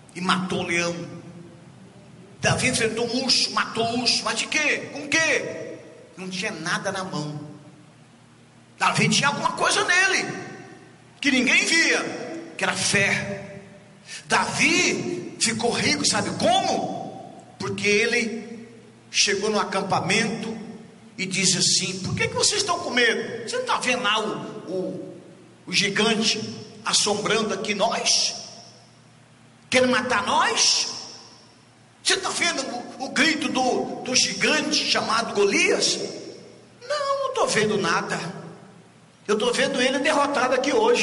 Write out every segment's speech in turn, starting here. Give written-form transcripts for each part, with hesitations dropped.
e matou o leão. Davi enfrentou um urso, matou o urso, mas de quê? Com quê? Não tinha nada na mão. Davi tinha alguma coisa nele, que ninguém via, que era fé. Davi ficou rico, sabe como? Porque ele chegou no acampamento e disse assim: por que vocês estão com medo? Você não está vendo lá o gigante assombrando aqui nós? Querendo matar nós? Você está vendo o grito do gigante chamado Golias? Não estou vendo nada. Eu estou vendo ele derrotado aqui hoje.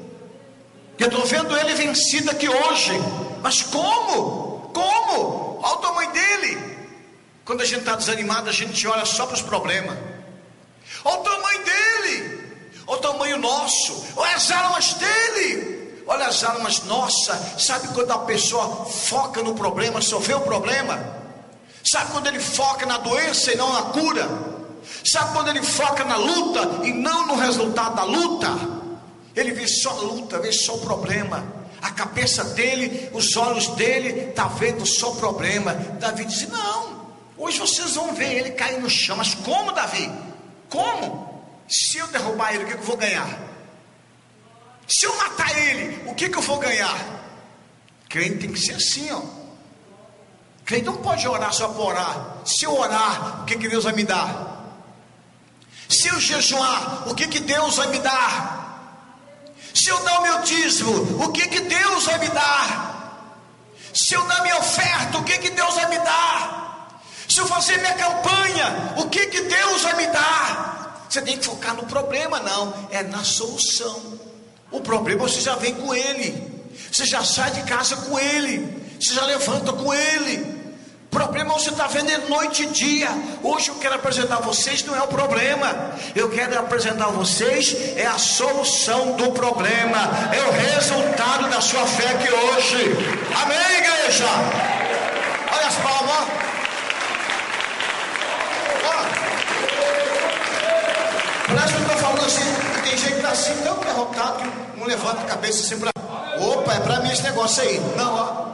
Eu estou vendo ele vencido aqui hoje. Mas como? Como? Olha o tamanho dele. Quando a gente está desanimado, a gente olha só para os problemas. Olha o tamanho dele. Olha o tamanho nosso. Olha as almas dele. Olha as almas nossas. Sabe quando a pessoa foca no problema, só vê o problema? Sabe quando ele foca na doença e não na cura? Sabe quando ele foca na luta e não no resultado da luta? Ele vê só a luta, vê só o problema. A cabeça dele, os olhos dele, está vendo só o problema. Davi disse: não, hoje vocês vão ver ele cair no chão. Mas como, Davi? Como? Se eu derrubar ele, o que eu vou ganhar? Se eu matar ele, o que eu vou ganhar? Crente tem que ser assim, ó. Crente não pode orar só por orar. Se eu orar, o que Deus vai me dar? Se eu jejuar, o que Deus vai me dar? Se eu dar o meu dízimo, o que Deus vai me dar? Se eu dar minha oferta, o que Deus vai me dar? Se eu fazer minha campanha, o que Deus vai me dar? Você tem que focar no problema, não, é na solução. O problema você já vem com ele, você já sai de casa com ele, você já levanta com ele. O problema você está vendo noite e dia. Hoje eu quero apresentar a vocês, não é o problema, eu quero apresentar a vocês é a solução do problema, é o resultado da sua fé aqui hoje. Amém, igreja? Olha as palmas. Parece que eu estou falando assim, tem gente que está assim tão derrotado que não levanta a cabeça assim para... Opa, é para mim esse negócio aí. Não, ó.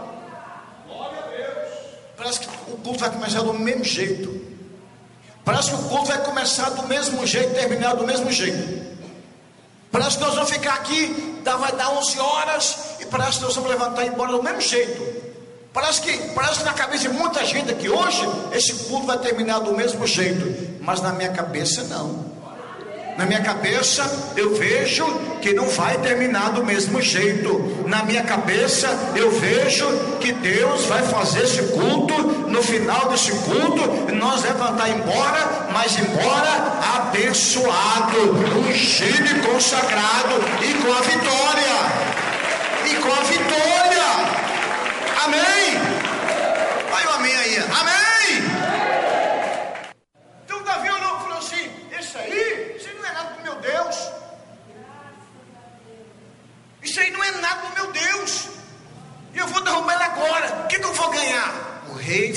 Parece que o culto vai começar do mesmo jeito. Parece que o culto vai começar do mesmo jeito, terminar do mesmo jeito. Parece que nós vamos ficar aqui, vai dar 11 horas e parece que nós vamos levantar e ir embora do mesmo jeito. Parece que na cabeça de muita gente aqui hoje, esse culto vai terminar do mesmo jeito. Mas na minha cabeça não. Na minha cabeça eu vejo que não vai terminar do mesmo jeito. Na minha cabeça eu vejo que Deus vai fazer esse culto. No final desse culto nós levantar embora, mas embora abençoado, ungido e consagrado e com a vitória. E com a vitória. Amém. Vai o amém aí. Amém. Então Davi olhou e falou assim: isso aí não é nada do meu Deus. Isso aí não é nada do meu Deus. E eu vou derrubar ele agora. O que eu vou ganhar? O rei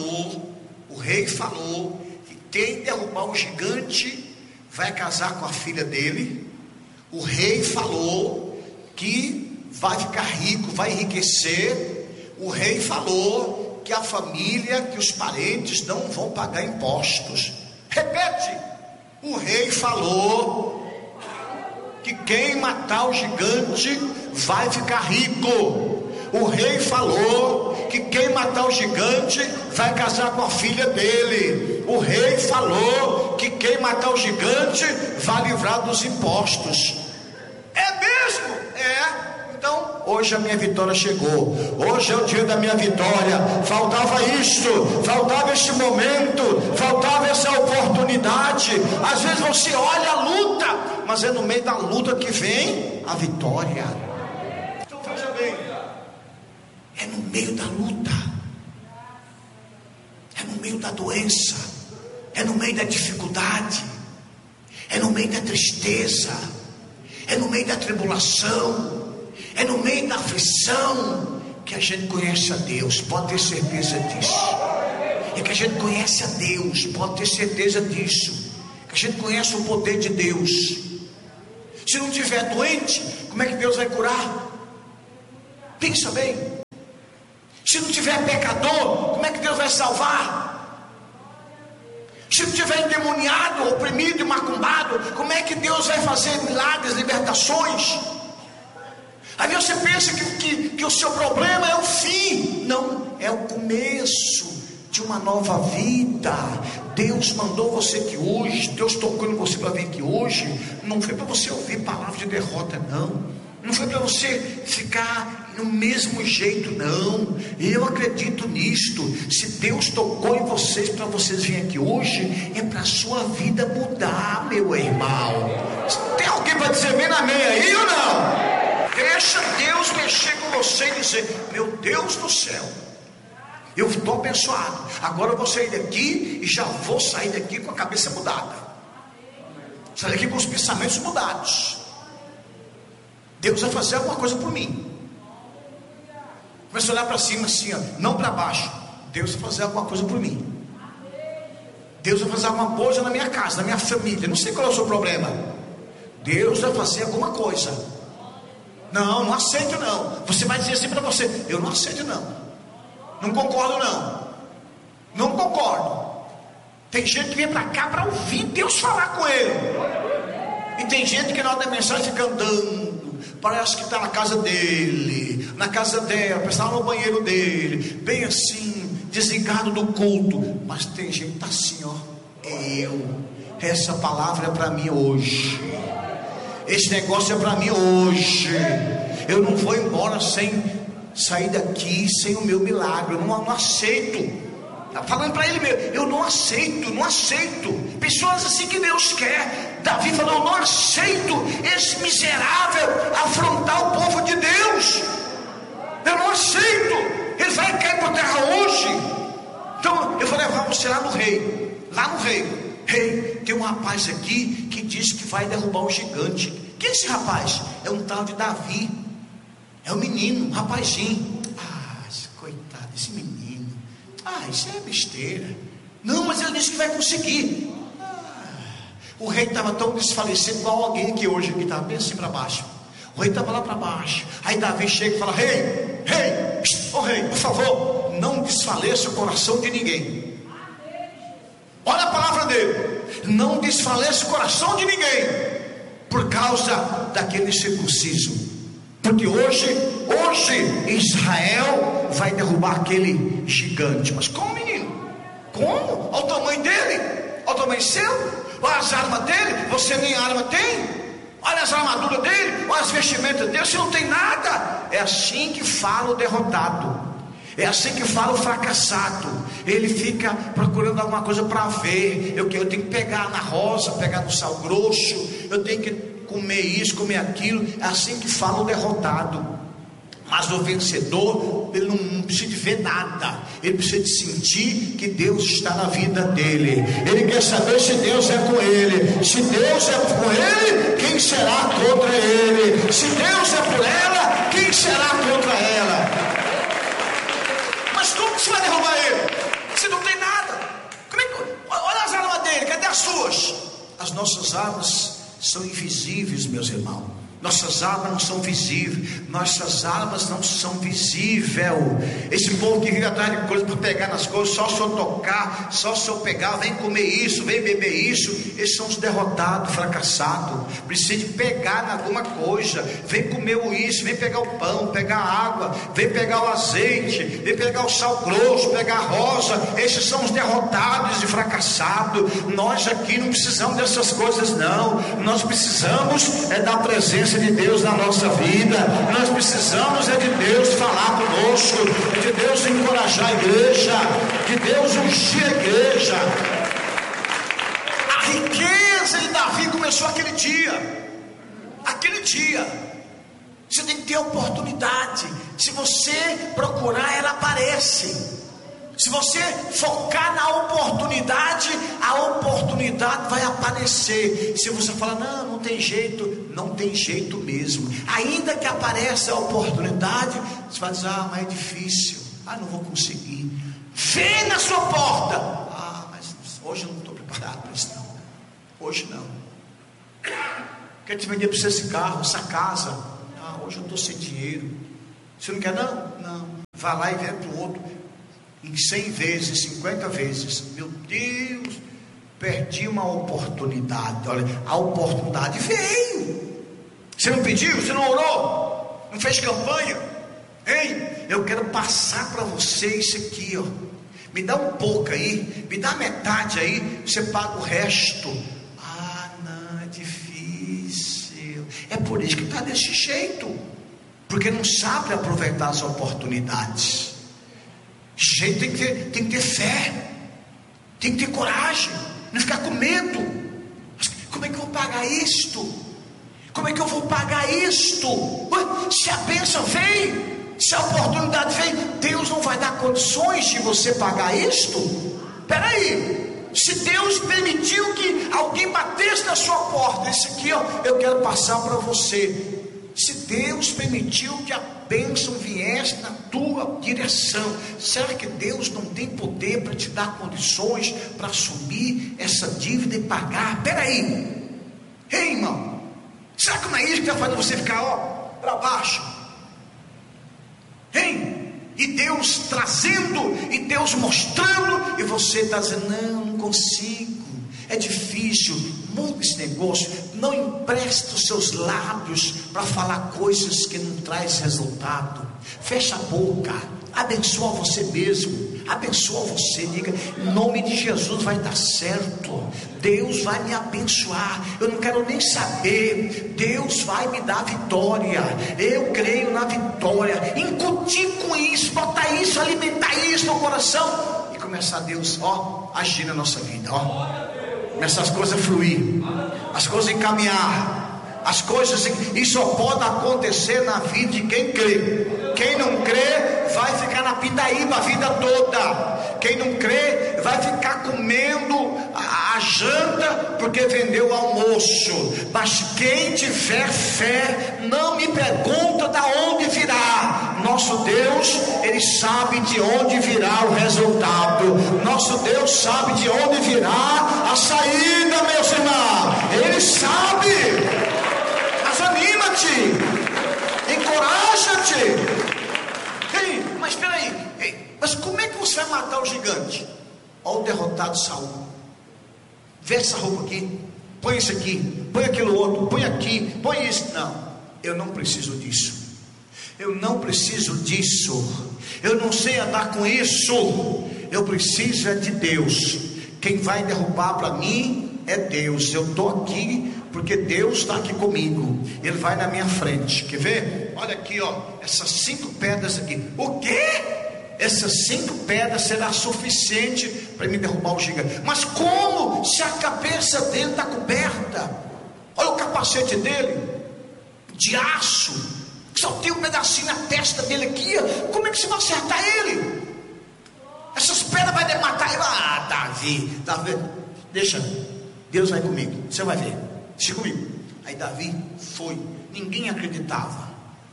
falou que quem derrubar o gigante vai casar com a filha dele. O rei falou que vai ficar rico, vai enriquecer. O rei falou que a família, que os parentes não vão pagar impostos. Repete. O rei falou que quem matar o gigante vai ficar rico. O rei falou que quem matar o gigante vai casar com a filha dele. O rei falou que quem matar o gigante vai livrar dos impostos. É mesmo? É. Então, hoje a minha vitória chegou. Hoje é o dia da minha vitória. Faltava isto, faltava este momento, faltava essa oportunidade. Às vezes você olha a luta, mas é no meio da luta que vem a vitória. Então veja bem, é no meio da luta, é no meio da doença, é no meio da dificuldade, é no meio da tristeza, é no meio da tribulação, é no meio da aflição que a gente conhece a Deus, pode ter certeza disso. É que a gente conhece a Deus, pode ter certeza disso. Que a gente conhece o poder de Deus. Se não tiver doente, como é que Deus vai curar? Pensa bem. Se não tiver pecador, como é que Deus vai salvar? Se não tiver endemoniado, oprimido e macumbado, como é que Deus vai fazer milagres, libertações? Aí você pensa que o seu problema é o fim. Não, é o começo de uma nova vida. Deus mandou você aqui hoje, Deus tocou em você para vir aqui hoje. Não foi para você ouvir palavras de derrota, não foi para você ficar no mesmo jeito, não. Eu acredito nisto. Se Deus tocou em vocês para vocês virem aqui hoje, é para a sua vida mudar, meu irmão. Tem alguém para dizer bem na meia aí ou não? Deixa Deus mexer com você e dizer: meu Deus do céu, eu estou abençoado, agora eu vou sair daqui e já vou sair daqui com a cabeça mudada, sair daqui com os pensamentos mudados. Deus vai fazer alguma coisa por mim. Começa a olhar para cima assim, ó, não para baixo. Deus vai fazer alguma coisa por mim. Deus vai fazer alguma coisa na minha casa, na minha família. Não sei qual é o seu problema. Deus vai fazer alguma coisa. Não aceito não. Você vai dizer assim para você: eu não aceito não concordo não concordo. Tem gente que vem para cá para ouvir Deus falar com ele, e tem gente que na hora da mensagem fica andando, parece que está na casa dele, na casa dela, está no banheiro dele, bem assim, desligado do culto. Mas tem gente que está assim, ó: essa palavra é para mim hoje, esse negócio é para mim hoje. Eu não vou embora sem sair daqui sem o meu milagre. Eu não aceito. Está falando para ele mesmo: eu não aceito. Pessoas assim que Deus quer. Davi falou: eu não aceito esse miserável afrontar o povo de Deus. Eu não aceito. Ele vai cair por terra hoje. Então eu vou levar você lá no rei. Rei, tem um rapaz aqui que diz que vai derrubar um gigante. Quem é esse rapaz? É um tal de Davi. É um menino, um rapazinho. Coitado desse menino. Isso é besteira. Não, mas ele disse que vai conseguir. O rei estava tão desfalecido, igual alguém que hoje aqui estava bem assim para baixo. O rei estava lá para baixo. Aí Davi chega e fala: rei, por favor, não desfaleça o coração de ninguém. Olha a palavra dele: não desfaleça o coração de ninguém por causa daquele circunciso. Porque hoje Israel vai derrubar aquele gigante. Mas como, menino? Como? Olha o tamanho dele, olha o tamanho seu, olha as armas dele, você nem arma tem. Olha as armaduras dele, olha as vestimentas dele, você não tem nada. É assim que fala o derrotado, é assim que fala o fracassado. Ele fica procurando alguma coisa para ver. Eu tenho que pegar na rosa, pegar no sal grosso, eu tenho que comer isso, comer aquilo. É assim que fala o derrotado. Mas o vencedor, ele não precisa de ver nada, ele precisa de sentir que Deus está na vida dele. Ele quer saber se Deus é com ele. Se Deus é com ele, quem será contra ele? Se Deus é por ela, quem será contra ela? Mas como que você vai derrubar ele? Você não tem nada. Olha as armas dele, cadê as suas? As nossas armas são invisíveis, meus irmãos. Nossas armas não são visíveis. Nossas armas não são visíveis. Esse povo que fica atrás de coisas para pegar nas coisas, só se eu tocar, só se eu pegar, vem comer isso, vem beber isso. Esses são os derrotados, fracassados. Precisa de pegar em alguma coisa. Vem comer isso, vem pegar o pão, pegar a água, vem pegar o azeite, vem pegar o sal grosso, pegar a rosa. Esses são os derrotados e fracassados. Nós aqui não precisamos dessas coisas, não. Nós precisamos da presença de Deus na nossa vida. Nós precisamos de Deus falar conosco, de Deus encorajar a igreja, de Deus ungir a igreja. A riqueza de Davi começou aquele dia. Você tem que ter oportunidade. Se você procurar, ela aparece. Se você focar na oportunidade, a oportunidade vai aparecer. Se você falar: não tem jeito, não tem jeito mesmo. Ainda que apareça a oportunidade, você vai dizer: mas é difícil, não vou conseguir. Vem na sua porta: mas hoje eu não estou preparado para isso não. Hoje não. Quero te vender para você esse carro, essa casa. Hoje eu estou sem dinheiro. Você não quer não? Não. vai lá e vira para o outro em 100 vezes, 50 vezes. Meu Deus, perdi uma oportunidade. Olha, a oportunidade veio. Você não pediu? Você não orou? Não fez campanha? Ei, eu quero passar para você isso aqui, ó. Me dá um pouco aí, me dá metade aí, você paga o resto. Ah, não, é difícil. É por isso que está desse jeito, porque não sabe aproveitar as oportunidades. Gente, tem que ter fé, tem que ter coragem, não ficar com medo. Como é que eu vou pagar isto? Como é que eu vou pagar isto? Se a bênção vem, se a oportunidade vem, Deus não vai dar condições de você pagar isto? Espera aí, se Deus permitiu que alguém batesse na sua porta, esse aqui, ó, eu quero passar para você. Se Deus permitiu que a bênção viesse na tua direção, será que Deus não tem poder para te dar condições para assumir essa dívida e pagar? Espera aí, ei, irmão, será que não é isso que está fazendo você ficar, ó, para baixo? Hein? E Deus trazendo, e Deus mostrando, e você está dizendo, não consigo, é difícil, muda esse negócio, não empresta os seus lábios para falar coisas que não traz resultado, fecha a boca, abençoa você mesmo, abençoa você, diga, em nome de Jesus vai dar certo, Deus vai me abençoar, eu não quero nem saber, Deus vai me dar vitória, eu creio na vitória, incutir com isso, botar isso, alimentar isso no coração, e começar Deus, ó, agir na nossa vida, ó, começar as coisas a fluir, as coisas a encaminhar, as coisas, isso só pode acontecer na vida de quem crê. Quem não crê vai ficar na pindaíba a vida toda. Quem não crê vai ficar comendo a janta porque vendeu o almoço. Mas quem tiver fé, não me pergunta da onde virá. Nosso Deus, Ele sabe de onde virá o resultado. Nosso Deus sabe de onde virá a saída, meus irmãos. Ele sabe. Mas anima-te, encoraja-te. Mas espera aí, mas como é que você vai matar o gigante? Olha o derrotado Saul. Veste essa roupa aqui, põe isso aqui, põe aquilo outro, põe aqui, põe isso. Não, eu não preciso disso. Eu não preciso disso. Eu não sei andar com isso. Eu preciso é de Deus. Quem vai derrubar para mim é Deus. Eu estou aqui porque Deus está aqui comigo. Ele vai na minha frente. Quer ver? Olha aqui, ó, essas 5 pedras aqui. O quê? Essas 5 pedras será suficiente para me derrubar o gigante. Mas como? Se a cabeça dele está coberta. Olha o capacete dele, de aço. Só tem um pedacinho na testa dele aqui. Como é que você vai acertar ele? Essas pedras vai matar ele. Ah, Davi, deixa, Deus vai comigo, você vai ver. Deixa comigo. Aí Davi foi. Ninguém acreditava.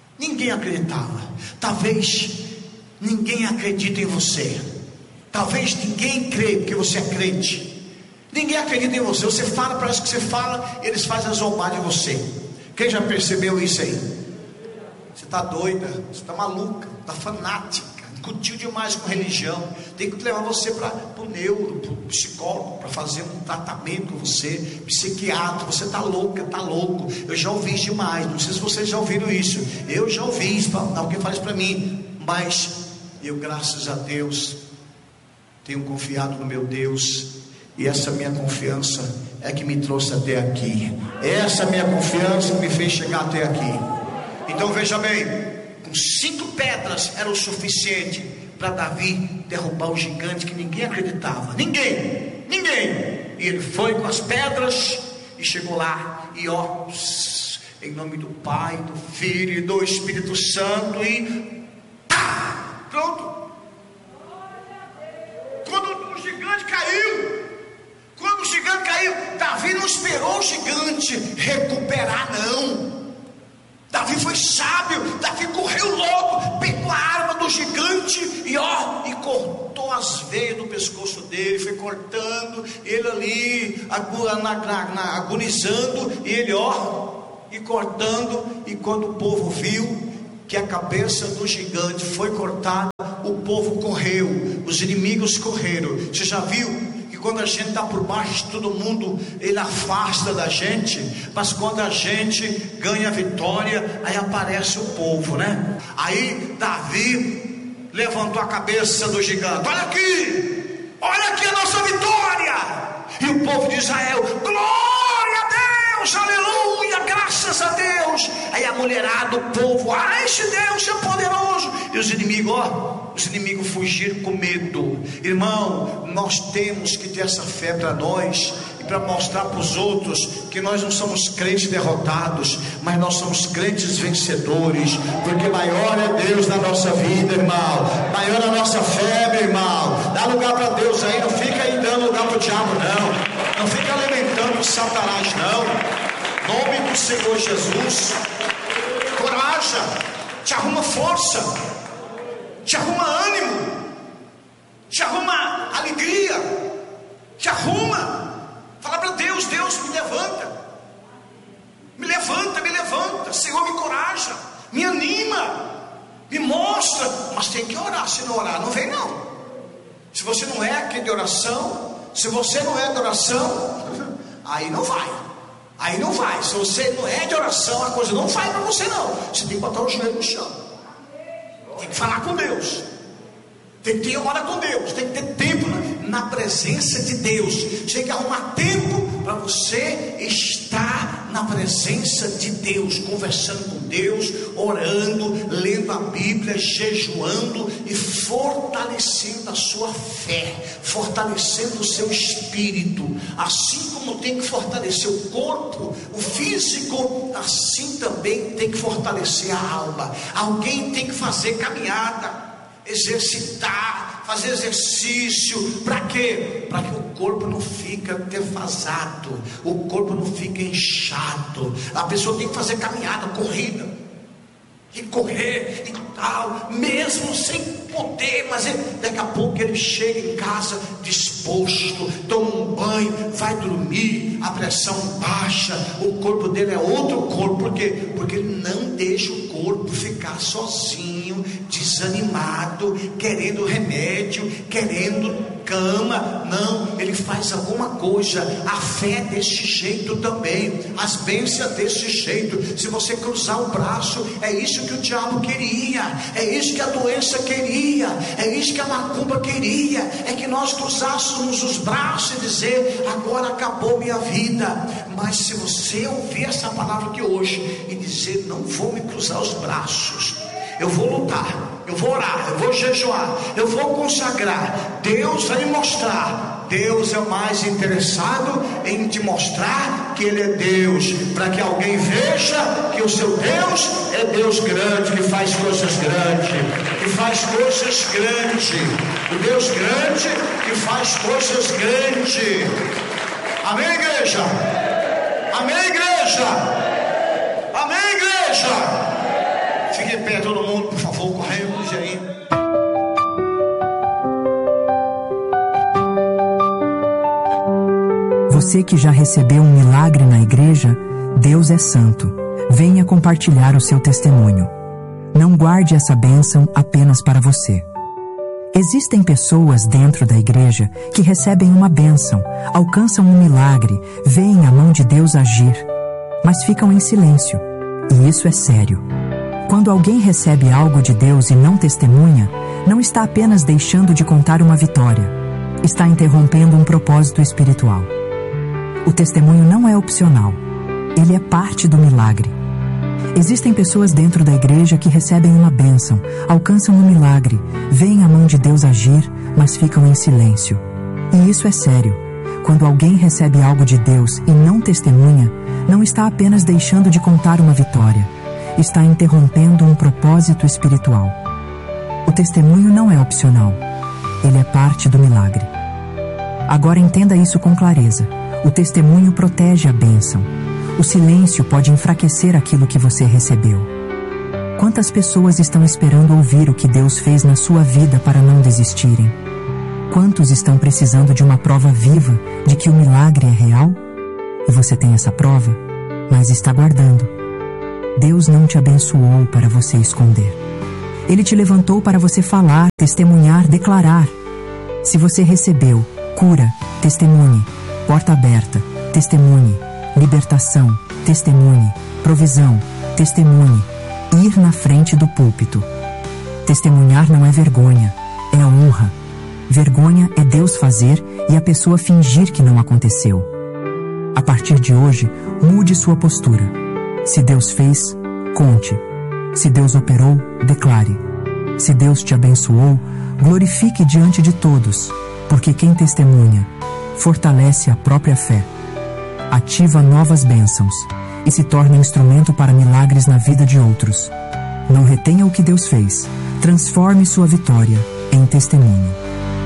Talvez ninguém acredite em você. Talvez ninguém crê porque você é crente. Ninguém acredita em você. Você fala, parece que você fala, eles fazem zombar de você. Quem já percebeu isso aí? Você está doida, você está maluca, está fanática, discutiu demais com religião. Tem que levar você para o neuro, para o psicólogo, para fazer um tratamento com você, psiquiatra. Você está louca, está louco. Eu já ouvi isso demais. Não sei se vocês já ouviram isso. Eu já ouvi isso. Alguém fala isso para mim. Mas eu, graças a Deus, tenho confiado no meu Deus. E essa minha confiança é que me trouxe até aqui. Essa minha confiança me fez chegar até aqui. Então veja bem, com 5 pedras era o suficiente para Davi derrubar o gigante que ninguém acreditava. Ninguém. E ele foi com as pedras e chegou lá. E ó, em nome do Pai, do Filho e do Espírito Santo. E pá, pronto. Quando o gigante caiu, Davi não esperou o gigante recuperar, não. Davi foi sábio. Davi correu logo, pegou a arma do gigante e cortou as veias do pescoço dele. Foi cortando ele ali, agonizando, e ele e cortando. E quando o povo viu que a cabeça do gigante foi cortada, o povo correu, os inimigos correram. Você já viu que quando a gente está por baixo, todo mundo, ele afasta da gente, mas quando a gente ganha vitória, aí aparece o povo, né? Aí Davi levantou a cabeça do gigante: olha aqui a nossa vitória. E o povo de Israel: glória a Deus, aleluia, graças a Deus. Aí a mulherada, o povo: esse Deus é poderoso. E os inimigos fugiram com medo. Irmão, nós temos que ter essa fé para nós e para mostrar para os outros que nós não somos crentes derrotados, mas nós somos crentes vencedores, porque maior é Deus na nossa vida, irmão. Maior é a nossa fé, meu irmão. Dá lugar para Deus aí, não fica aí dando lugar para o diabo, não fica alimentando o Satanás, não. Em nome do Senhor Jesus, coragem, te arruma força, te arruma ânimo, te arruma alegria, te arruma. Fala para Deus: Deus, me levanta, Senhor, me encoraja, me anima, me mostra. Mas tem que orar, se não orar, não vem não. Se você não é aquele de oração, se você não é de oração, aí não vai. Se você não é de oração, a coisa não vai para você não. Você tem que botar o joelho no chão, tem que falar com Deus, tem que ter hora com Deus, tem que ter tempo na presença de Deus. Você tem que arrumar tempo para você estar na presença de Deus, conversando com Deus, orando, lendo a Bíblia, jejuando e fortalecendo a sua fé, fortalecendo o seu espírito. Assim como tem que fortalecer o corpo, o físico, assim também tem que fortalecer a alma. Alguém tem que fazer caminhada, exercitar, fazer exercício. Para quê? Para que o corpo não fica defasado, o corpo não fica inchado. A pessoa tem que fazer caminhada, corrida, e correr e tal, mesmo sem poder, mas daqui a pouco ele chega em casa disposto, toma um banho, vai dormir, a pressão baixa, o corpo dele é outro corpo. Por quê? Porque ele não deixa o corpo ficar sozinho, desanimado, querendo remédio, querendo cama. Não, ele faz alguma coisa. A fé é desse jeito também, as bênçãos desse jeito. Se você cruzar o braço, é isso que o diabo queria, é isso que a doença queria, é isso que a macumba queria, é que nós cruzássemos os braços e dizer: agora acabou minha vida. Mas se você ouvir essa palavra aqui hoje e dizer: não vou me cruzar os braços, eu vou lutar, eu vou orar, eu vou jejuar, eu vou consagrar, Deus vai me mostrar. Deus é o mais interessado em te mostrar que Ele é Deus, para que alguém veja que o seu Deus é Deus grande, que faz coisas grandes, o Deus grande que faz coisas grandes. Amém, igreja? Amém, igreja? Amém, igreja? Fique em pé todo mundo, por favor, corremos aí. Você que já recebeu um milagre na igreja, Deus é santo. Venha compartilhar o seu testemunho. Não guarde essa bênção apenas para você. Existem pessoas dentro da igreja que recebem uma bênção, alcançam um milagre, veem a mão de Deus agir, mas ficam em silêncio. E isso é sério. Quando alguém recebe algo de Deus e não testemunha, não está apenas deixando de contar uma vitória, está interrompendo um propósito espiritual. O testemunho não é opcional, ele é parte do milagre. Existem pessoas dentro da igreja que recebem uma bênção, alcançam um milagre, veem a mão de Deus agir, mas ficam em silêncio. E isso é sério. Quando alguém recebe algo de Deus e não testemunha, não está apenas deixando de contar uma vitória, está interrompendo um propósito espiritual. O testemunho não é opcional, ele é parte do milagre. Agora entenda isso com clareza. O testemunho protege a bênção. O silêncio pode enfraquecer aquilo que você recebeu. Quantas pessoas estão esperando ouvir o que Deus fez na sua vida para não desistirem? Quantos estão precisando de uma prova viva de que o milagre é real? E você tem essa prova, mas está guardando. Deus não te abençoou para você esconder. Ele te levantou para você falar, testemunhar, declarar. Se você recebeu cura, testemunhe. Porta aberta, testemunhe. Libertação, testemunhe. Provisão, testemunhe. Ir na frente do púlpito. Testemunhar não é vergonha, é honra. Vergonha é Deus fazer e a pessoa fingir que não aconteceu. A partir de hoje, mude sua postura. Se Deus fez, conte. Se Deus operou, declare. Se Deus te abençoou, glorifique diante de todos, porque quem testemunha fortalece a própria fé, ativa novas bênçãos e se torna instrumento para milagres na vida de outros. Não retenha o que Deus fez. Transforme sua vitória em testemunho.